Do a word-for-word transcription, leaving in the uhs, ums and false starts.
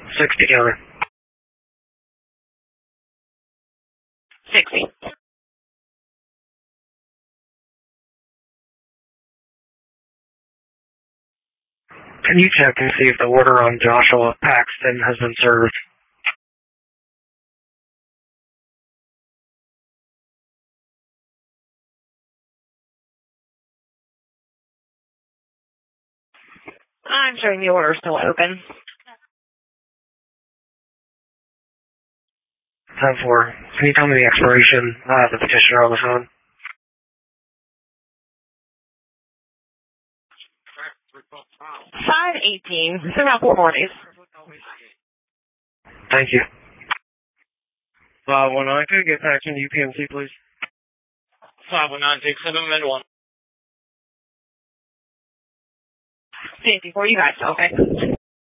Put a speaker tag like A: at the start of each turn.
A: sixty counter.
B: sixty.
A: Can you check and see if the order on Joshua Paxton has been served?
B: I'm showing the order still open.
A: ten four. Can you tell me the expiration uh, of the petitioner on the phone?
B: five eighteen. It's about four more days.
A: Thank you. five one nine, could you get Paxton to U P M C, please?
C: five one nine, take seven, med one.
B: Safety for you guys, okay?